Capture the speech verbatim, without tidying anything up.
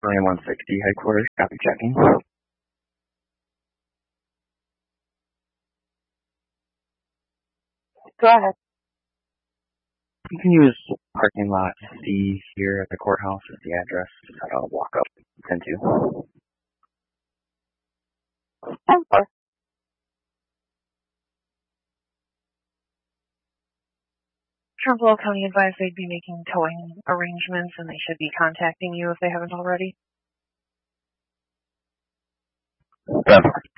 William one sixty headquarters, copy checking. Go ahead. You can use parking lot C here at the courthouse as the address. Just had to walk up into. ten four. Trumbull County advised they'd be making towing arrangements and they should be contacting you if they haven't already. ten four.